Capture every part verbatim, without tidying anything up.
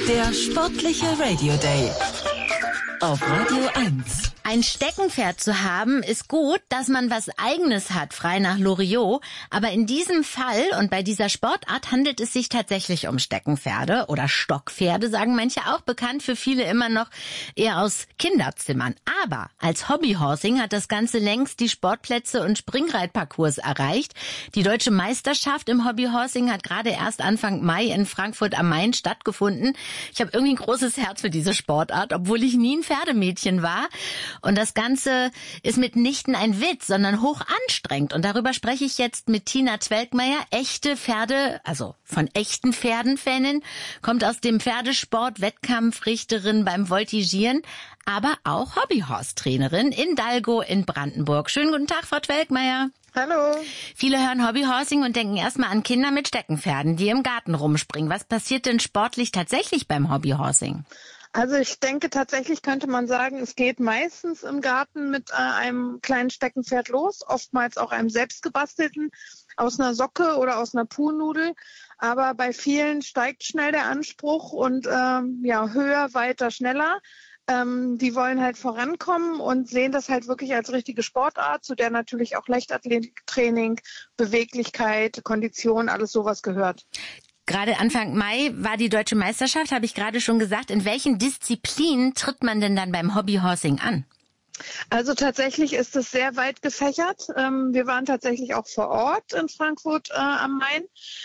Der sportliche Radio Day auf Radio eins. Ein Steckenpferd zu haben, ist gut, dass man was Eigenes hat, frei nach Loriot. Aber in diesem Fall und bei dieser Sportart handelt es sich tatsächlich um Steckenpferde oder Stockpferde, sagen manche auch, bekannt für viele immer noch eher aus Kinderzimmern. Aber als Hobbyhorsing hat das Ganze längst die Sportplätze und Springreitparcours erreicht. Die deutsche Meisterschaft im Hobbyhorsing hat gerade erst Anfang Mai in Frankfurt am Main stattgefunden. Ich habe irgendwie ein großes Herz für diese Sportart, obwohl ich nie ein Pferdemädchen war. Und das Ganze ist mitnichten ein Witz, sondern hoch anstrengend. Und darüber spreche ich jetzt mit Tina Zwelkmeier, echte Pferde, also von echten Pferden-Fanin, kommt aus dem Pferdesport, Wettkampfrichterin beim Voltigieren, aber auch Hobbyhorse-Trainerin in Dalgo in Brandenburg. Schönen guten Tag, Frau Zwelkmeier. Hallo. Viele hören Hobbyhorsing und denken erstmal an Kinder mit Steckenpferden, die im Garten rumspringen. Was passiert denn sportlich tatsächlich beim Hobbyhorsing? Also ich denke, tatsächlich könnte man sagen, es geht meistens im Garten mit äh, einem kleinen Steckenpferd los, oftmals auch einem selbstgebastelten, aus einer Socke oder aus einer Puhnudel. Aber bei vielen steigt schnell der Anspruch und ähm, ja höher, weiter, schneller. Ähm, die wollen halt vorankommen und sehen das halt wirklich als richtige Sportart, zu der natürlich auch Leichtathletiktraining, Beweglichkeit, Kondition, alles sowas gehört. Gerade Anfang Mai war die deutsche Meisterschaft, habe ich gerade schon gesagt. In welchen Disziplinen tritt man denn dann beim Hobbyhorsing an? Also tatsächlich ist es sehr weit gefächert. Ähm, wir waren tatsächlich auch vor Ort in Frankfurt äh, am Main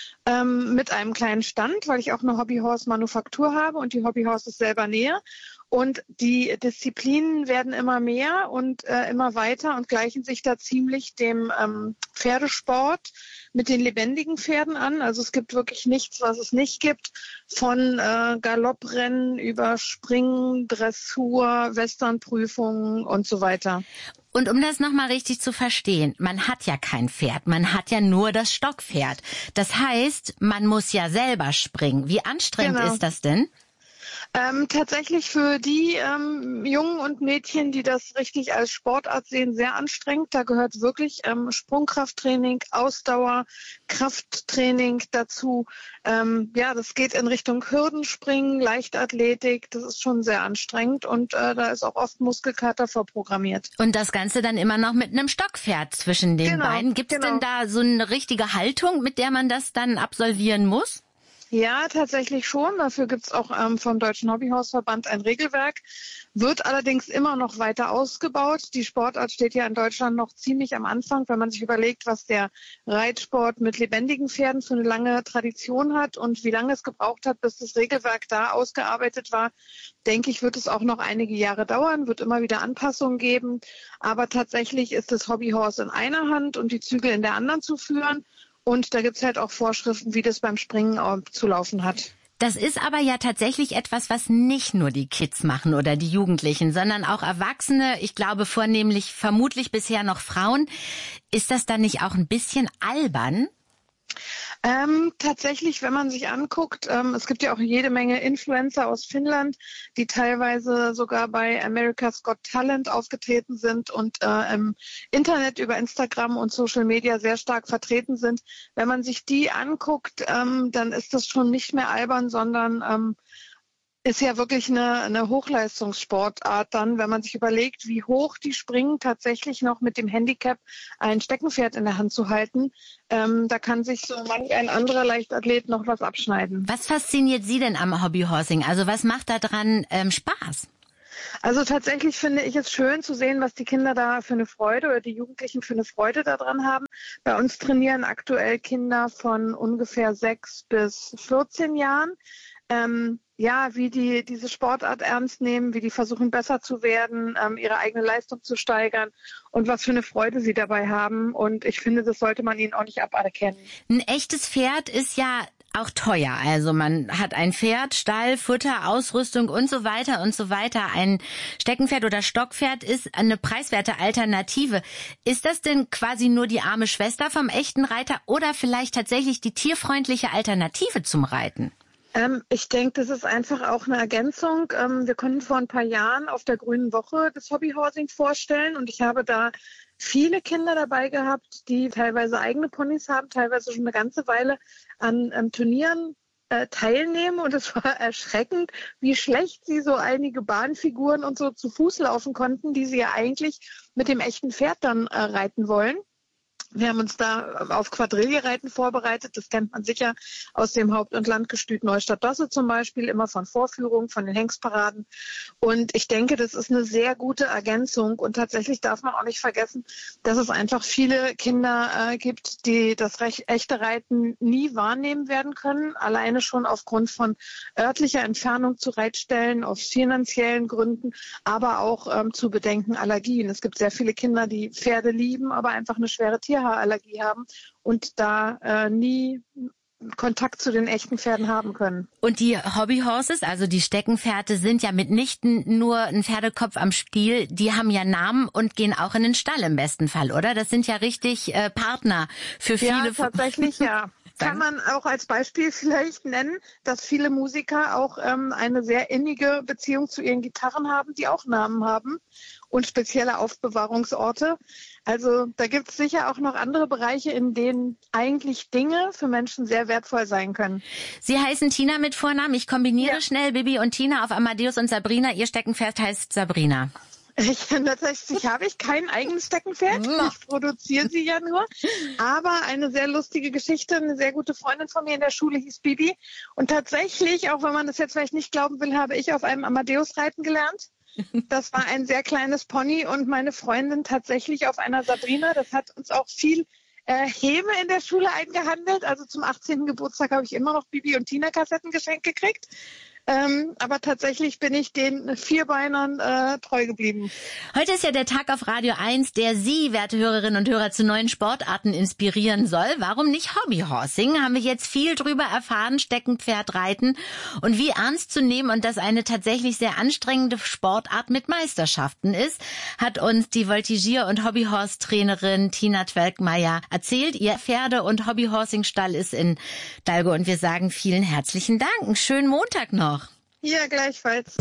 ähm, mit einem kleinen Stand, weil ich auch eine Hobbyhorse-Manufaktur habe und die Hobbyhorse ist selber näher. Und die Disziplinen werden immer mehr und äh, immer weiter und gleichen sich da ziemlich dem ähm, Pferdesport mit den lebendigen Pferden an. Also es gibt wirklich nichts, was es nicht gibt. Von äh, Galopprennen über Springen, Dressur, Westernprüfungen und so weiter. Und um das nochmal richtig zu verstehen, man hat ja kein Pferd, man hat ja nur das Stockpferd. Das heißt, man muss ja selber springen. Wie anstrengend Genau. ist das denn? Ähm, tatsächlich für die ähm, Jungen und Mädchen, die das richtig als Sportart sehen, sehr anstrengend. Da gehört wirklich ähm, Sprungkrafttraining, Ausdauer, Krafttraining dazu. Ähm, ja, das geht in Richtung Hürdenspringen, Leichtathletik. Das ist schon sehr anstrengend und äh, da ist auch oft Muskelkater vorprogrammiert. Und das Ganze dann immer noch mit einem Stockpferd zwischen den Genau, Beinen. Gibt es genau. denn da so eine richtige Haltung, mit der man das dann absolvieren muss? Ja, tatsächlich schon. Dafür gibt's auch ähm, vom Deutschen Hobbyhorseverband ein Regelwerk, wird allerdings immer noch weiter ausgebaut. Die Sportart steht ja in Deutschland noch ziemlich am Anfang, wenn man sich überlegt, was der Reitsport mit lebendigen Pferden für eine lange Tradition hat und wie lange es gebraucht hat, bis das Regelwerk da ausgearbeitet war. Denke ich, wird es auch noch einige Jahre dauern, wird immer wieder Anpassungen geben. Aber tatsächlich ist das Hobbyhorse in einer Hand und die Zügel in der anderen zu führen. Und da gibt's halt auch Vorschriften, wie das beim Springen zu laufen hat. Das ist aber ja tatsächlich etwas, was nicht nur die Kids machen oder die Jugendlichen, sondern auch Erwachsene, ich glaube vornehmlich vermutlich bisher noch Frauen. Ist das dann nicht auch ein bisschen albern? Ähm, tatsächlich, wenn man sich anguckt, ähm, es gibt ja auch jede Menge Influencer aus Finnland, die teilweise sogar bei America's Got Talent aufgetreten sind und äh, im Internet über Instagram und Social Media sehr stark vertreten sind. Wenn man sich die anguckt, ähm, dann ist das schon nicht mehr albern, sondern ähm, ist ja wirklich eine, eine Hochleistungssportart dann, wenn man sich überlegt, wie hoch die springen, tatsächlich noch mit dem Handicap ein Steckenpferd in der Hand zu halten. Ähm, da kann sich so manch ein anderer Leichtathlet noch was abschneiden. Was fasziniert Sie denn am Hobbyhorsing? Also was macht da dran ähm, Spaß? Also tatsächlich finde ich es schön zu sehen, was die Kinder da für eine Freude oder die Jugendlichen für eine Freude daran haben. Bei uns trainieren aktuell Kinder von ungefähr sechs bis vierzehn Jahren. Ähm, ja, wie die diese Sportart ernst nehmen, wie die versuchen besser zu werden, ähm, ihre eigene Leistung zu steigern und was für eine Freude sie dabei haben. Und ich finde, das sollte man ihnen auch nicht aberkennen. Ein echtes Pferd ist ja auch teuer. Also man hat ein Pferd, Stall, Futter, Ausrüstung und so weiter und so weiter. Ein Steckenpferd oder Stockpferd ist eine preiswerte Alternative. Ist das denn quasi nur die arme Schwester vom echten Reiter oder vielleicht tatsächlich die tierfreundliche Alternative zum Reiten? Ähm, ich denke, das ist einfach auch eine Ergänzung. Ähm, wir konnten vor ein paar Jahren auf der Grünen Woche das Hobbyhorsing vorstellen und ich habe da viele Kinder dabei gehabt, die teilweise eigene Ponys haben, teilweise schon eine ganze Weile an ähm, Turnieren äh, teilnehmen und es war erschreckend, wie schlecht sie so einige Bahnfiguren und so zu Fuß laufen konnten, die sie ja eigentlich mit dem echten Pferd dann äh, reiten wollen. Wir haben uns da auf Quadrillereiten vorbereitet. Das kennt man sicher aus dem Haupt- und Landgestüt Neustadt-Dosse zum Beispiel, immer von Vorführungen, von den Hengstparaden. Und ich denke, das ist eine sehr gute Ergänzung. Und tatsächlich darf man auch nicht vergessen, dass es einfach viele Kinder äh, gibt, die das recht, echte Reiten nie wahrnehmen werden können. Alleine schon aufgrund von örtlicher Entfernung zu Reitstellen, aus finanziellen Gründen, aber auch ähm, zu bedenken Allergien. Es gibt sehr viele Kinder, die Pferde lieben, aber einfach eine schwere Tierhaarallergie haben und da äh, nie Kontakt zu den echten Pferden haben können. Und die Hobbyhorses, also die Steckenpferde, sind ja mitnichten nur ein Pferdekopf am Stiel, die haben ja Namen und gehen auch in den Stall im besten Fall, oder? Das sind ja richtig äh, Partner für viele. Ja, tatsächlich, ja. Kann man auch als Beispiel vielleicht nennen, dass viele Musiker auch ähm, eine sehr innige Beziehung zu ihren Gitarren haben, die auch Namen haben und spezielle Aufbewahrungsorte. Also da gibt es sicher auch noch andere Bereiche, in denen eigentlich Dinge für Menschen sehr wertvoll sein können. Sie heißen Tina mit Vornamen. Ich kombiniere ja. schnell Bibi und Tina auf Amadeus und Sabrina. Ihr Steckenpferd heißt Sabrina. Ich, tatsächlich habe ich kein eigenes Steckenpferd. Ich produziere sie ja nur. Aber eine sehr lustige Geschichte. Eine sehr gute Freundin von mir in der Schule hieß Bibi. Und tatsächlich, auch wenn man das jetzt vielleicht nicht glauben will, habe ich auf einem Amadeus reiten gelernt. Das war ein sehr kleines Pony und meine Freundin tatsächlich auf einer Sabrina. Das hat uns auch viel äh, Häme in der Schule eingehandelt. Also zum achtzehnten Geburtstag habe ich immer noch Bibi und Tina Kassetten geschenkt gekriegt. Ähm, aber tatsächlich bin ich den Vierbeinern äh, treu geblieben. Heute ist ja der Tag auf Radio eins, der Sie, werte Hörerinnen und Hörer, zu neuen Sportarten inspirieren soll. Warum nicht Hobbyhorsing? Haben wir jetzt viel drüber erfahren, Steckenpferdreiten und wie ernst zu nehmen und dass eine tatsächlich sehr anstrengende Sportart mit Meisterschaften ist, hat uns die Voltigier- und Hobbyhorse-Trainerin Tina Twelkmeier erzählt. Ihr Pferde- und Hobbyhorsing-Stall ist in Dalgo und wir sagen vielen herzlichen Dank. Einen schönen Montag noch. Ja, gleichfalls.